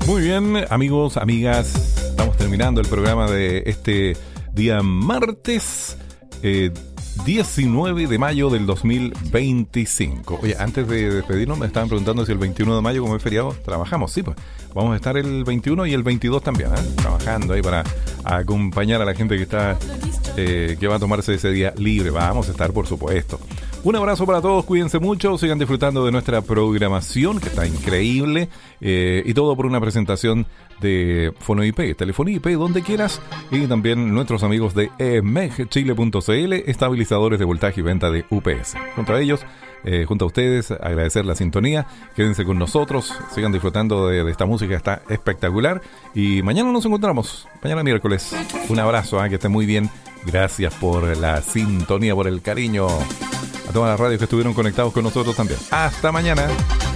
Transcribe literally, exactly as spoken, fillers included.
Muy bien, amigos, amigas, estamos terminando el programa de este día martes eh, diecinueve de mayo del dos mil veinticinco. Oye, antes de despedirnos me estaban preguntando si el veintiuno de mayo, como es feriado, trabajamos. Sí, pues vamos a estar el veintiuno y el veintidós también, ¿eh? Trabajando ahí para acompañar a la gente que está eh, que va a tomarse ese día libre. Vamos a estar, por supuesto. Un abrazo para todos, cuídense mucho, sigan disfrutando de nuestra programación, que está increíble, eh, y todo por una presentación de Fono I P, telefonía I P, donde quieras, y también nuestros amigos de e m e g chile punto c l, estabilizadores de voltaje y venta de U P S. Junto a ellos, eh, junto a ustedes, agradecer la sintonía, quédense con nosotros, sigan disfrutando de, de esta música, está espectacular, y mañana nos encontramos, mañana miércoles. Un abrazo, ¿eh? Que estén muy bien, gracias por la sintonía, por el cariño. A todas las radios que estuvieron conectados con nosotros también. Hasta mañana.